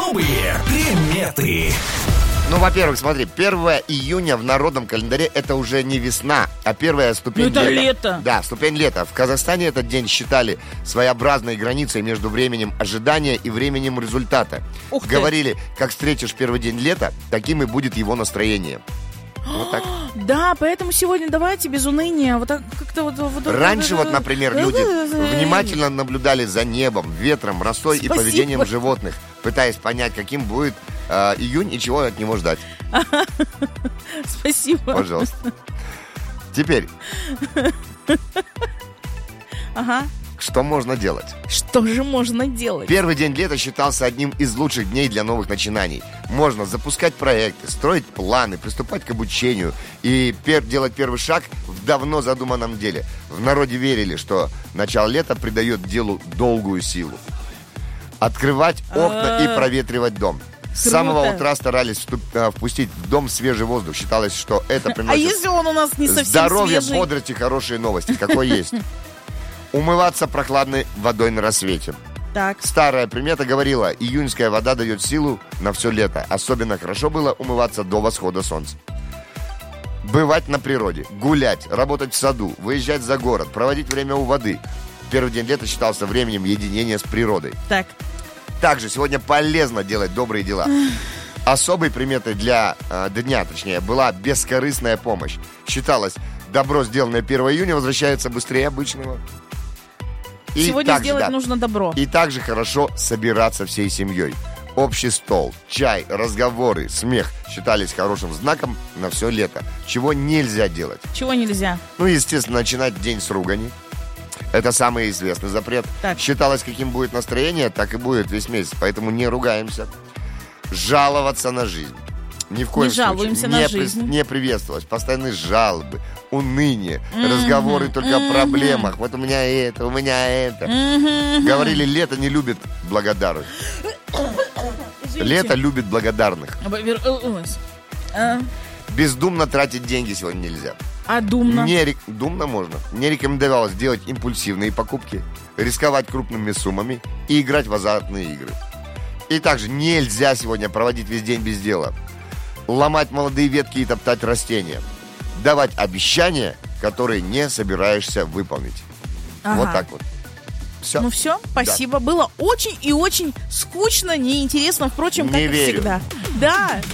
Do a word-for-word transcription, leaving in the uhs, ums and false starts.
Особые приметы. Ну, во-первых, смотри, первое июня в народном календаре это уже не весна, а первая ступень Ну, это лета. лето. Да, ступень лета. В Казахстане этот день считали своеобразной границей между временем ожидания и временем результата. Ух ты. Говорили, как встретишь первый день лета, таким и будет его настроение. Вот так. Да, поэтому сегодня давайте без уныния. Вот так как-то вот, вот- Раньше вот, например, люди внимательно наблюдали за небом, ветром, росой и Спасибо. поведением животных, пытаясь понять, каким будет э, июнь и чего от него ждать. Спасибо. Пожалуйста. Теперь, Ага. что можно делать? Что же можно делать? Первый день лета считался одним из лучших дней для новых начинаний. Можно запускать проекты, строить планы, приступать к обучению и пер- делать первый шаг в давно задуманном деле. В народе верили, что начало лета придает делу долгую силу. Открывать окна и проветривать дом. С Круто. самого утра старались вступ- а, впустить в дом свежий воздух. Считалось, что это А приносит если он у нас не совсем здоровье, свежий? бодрость и хорошие новости, какой есть. Умываться прохладной водой на рассвете. Так. Старая примета говорила, июньская вода дает силу на все лето. Особенно хорошо было умываться до восхода солнца. Бывать на природе, гулять, работать в саду, выезжать за город, проводить время у воды. Первый день лета считался временем единения с природой. Так. Также сегодня полезно делать добрые дела. Особой приметой для э, дня, точнее, была бескорыстная помощь. Считалось, добро, сделанное первого июня, возвращается быстрее обычного. И Сегодня также, сделать да, нужно добро. И также хорошо собираться всей семьей. Общий стол, чай, разговоры, смех считались хорошим знаком на все лето. Чего нельзя делать? Чего нельзя? Ну, естественно, начинать день с ругани. Это самый известный запрет. Так. Считалось, каким будет настроение, так и будет весь месяц. Поэтому не ругаемся. Жаловаться на жизнь. Ни в коем Не жалуемся случае на не, жизнь. не приветствовалось. Постоянные жалобы, уныние, разговоры только о проблемах. Вот у меня это, у меня это. Говорили, лето не любит благодарных. Извините. Лето любит благодарных. А, вер- э, э, с- а, Бездумно тратить деньги сегодня нельзя. А думно? Не рек- Думно можно. Не рекомендовалось делать импульсивные покупки, рисковать крупными суммами и играть в азартные игры. И также нельзя сегодня проводить весь день без дела. Ломать молодые ветки и топтать растения. Давать обещания, которые не собираешься выполнить. Ага. Вот так вот. Все. Ну все, спасибо. Было очень и очень скучно, неинтересно, впрочем, как Не и верю. всегда. Да.